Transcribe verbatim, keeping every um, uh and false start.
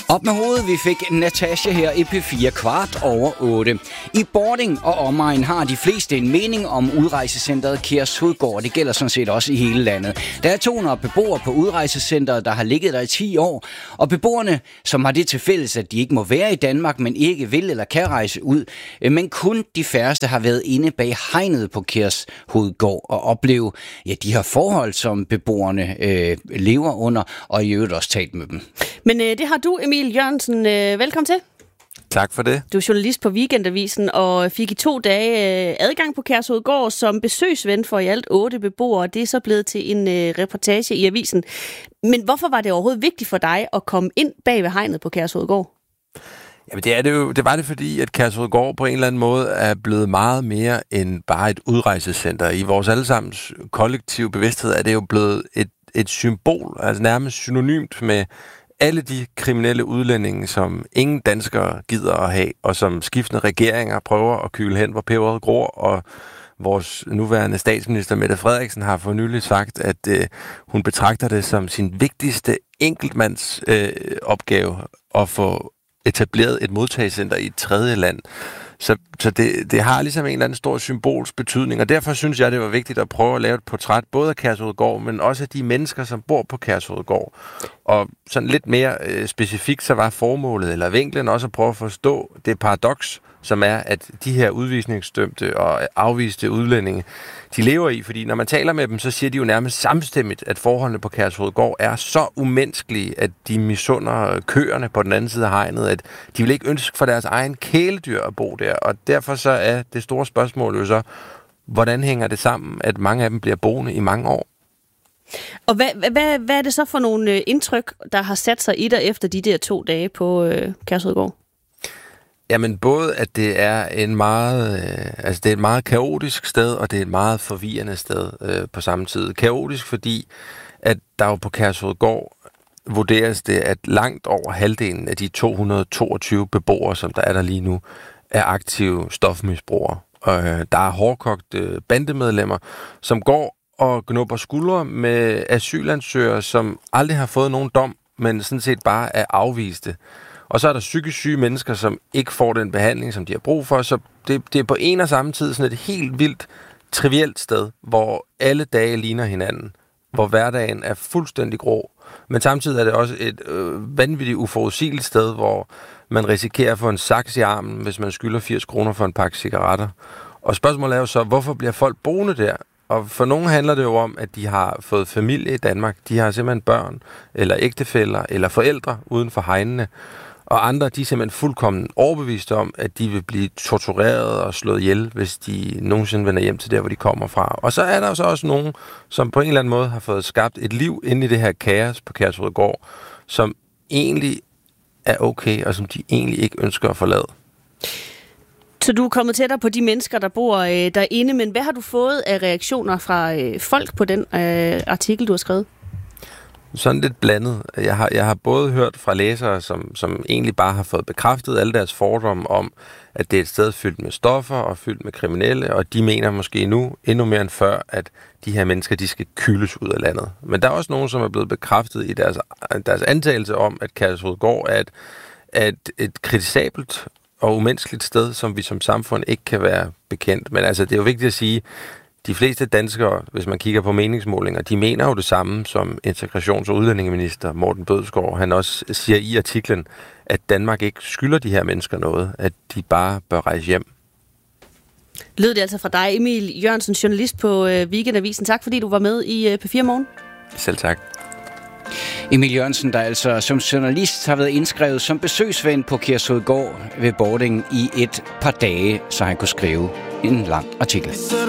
Op med hovedet, vi fik Natasha her i P fire kvart over otte. I Bording og omegn har de fleste en mening om udrejsecentret Kærshovedgård. Det gælder sådan set også i hele landet. Der er to hundrede beboere på udrejsecentret, der har ligget der i ti år. Og beboerne, som har det til fælles, at de ikke må være i Danmark, men ikke vil eller kan rejse ud. Men kun de færreste har været inde bag hegnet på Kærshovedgård og opleve ja, de her forhold, som beboerne øh, lever under, og i øvrigt også talt med dem. Men øh, det har du, Emil Jørgensen. Øh, velkommen til. Tak for det. Du er journalist på Weekendavisen og fik i to dage øh, adgang på Kærshovedgård som besøgsven for i alt otte beboere. Det er så blevet til en øh, reportage i avisen. Men hvorfor var det overhovedet vigtigt for dig at komme ind bag ved hegnet på Kærshovedgård? Jamen det, er det, jo, det var det, fordi at Kærshovedgård på en eller anden måde er blevet meget mere end bare et udrejsecenter. I vores allesammens kollektive bevidsthed er det jo blevet et, et symbol, altså nærmest synonymt med alle de kriminelle udlændinge, som ingen danskere gider at have, og som skiftende regeringer prøver at kyle hen, hvor peberet gror, og vores nuværende statsminister Mette Frederiksen har for nylig sagt, at øh, hun betragter det som sin vigtigste enkeltmands øh, opgave at få etableret et modtagecenter i et tredje land. Så, så det, det har ligesom en eller anden stor symbolsk betydning, og derfor synes jeg, det var vigtigt at prøve at lave et portræt, både af Kærshovedgård, men også af de mennesker, som bor på Kærshovedgård. Og sådan lidt mere øh, specifikt, så var formålet, eller vinklen, også at prøve at forstå det paradoks, som er, at de her udvisningsdømte og afviste udlændinge, de lever i, fordi når man taler med dem, så siger de jo nærmest samstemmigt, at forholdene på Kærshovedgård er så umenneskelige, at de misunder køerne på den anden side af hegnet, at de vil ikke ønske for deres egen kæledyr at bo der, og derfor så er det store spørgsmål jo så, hvordan hænger det sammen, at mange af dem bliver boende i mange år? Og hvad, hvad, hvad er det så for nogle indtryk, der har sat sig i dig efter de der to dage på øh, Kærshovedgård? Jamen både, at det er en meget, øh, altså det er et meget kaotisk sted, og det er et meget forvirrende sted øh, på samme tid. Kaotisk, fordi at der jo på Kærshovedgård vurderes det, at langt over halvdelen af de to hundrede og toogtyve beboere, som der er der lige nu, er aktive stofmisbrugere. Øh, der er hårdkogte bandemedlemmer, som går og gnubber skuldre med asylansøgere, som aldrig har fået nogen dom, men sådan set bare er afviste. Og så er der psykisk syge mennesker, som ikke får den behandling, som de har brug for. Så det, det er på en og samme tid sådan et helt vildt trivielt sted, hvor alle dage ligner hinanden. Hvor hverdagen er fuldstændig grå. Men samtidig er det også et øh, vanvittigt uforudsigeligt sted, hvor man risikerer at få en saks i armen, hvis man skylder firs kroner for en pakke cigaretter. Og spørgsmålet er jo så, hvorfor bliver folk boende der? Og for nogle handler det jo om, at de har fået familie i Danmark. De har simpelthen børn, eller ægtefæller, eller forældre uden for hegnene. Og andre, de er simpelthen fuldkommen overbeviste om, at de vil blive tortureret og slået ihjel, hvis de nogensinde vender hjem til der, hvor de kommer fra. Og så er der så også nogen, som på en eller anden måde har fået skabt et liv inde i det her kaos på Kærshovedgård, som egentlig er okay, og som de egentlig ikke ønsker at forlade. Så du er kommet tættere på de mennesker, der bor øh, derinde, men hvad har du fået af reaktioner fra øh, folk på den øh, artikel, du har skrevet? Sådan lidt blandet. Jeg har, jeg har både hørt fra læsere, som, som egentlig bare har fået bekræftet alle deres fordomme om, at det er et sted fyldt med stoffer og fyldt med kriminelle, og de mener måske nu endnu mere end før, at de her mennesker, de skal kyldes ud af landet. Men der er også nogen, som er blevet bekræftet i deres, deres antagelse om, at Kærshovedgård er et, er et, et kritisabelt og umenneskeligt sted, som vi som samfund ikke kan være bekendt. Men altså, det er jo vigtigt at sige, de fleste danskere, hvis man kigger på meningsmålinger, de mener jo det samme som integrations- og udlændingeminister Morten Bødskov. Han også siger i artiklen, at Danmark ikke skylder de her mennesker noget, at de bare bør rejse hjem. Lød det altså fra dig, Emil Jørgensen, journalist på Weekendavisen. Tak fordi du var med i P fire Morgen. Selv tak. Emil Jørgensen, der altså som journalist har været indskrevet som besøgsven på Kærshovedgård ved Bording i et par dage, så han kunne skrive en lang artikel.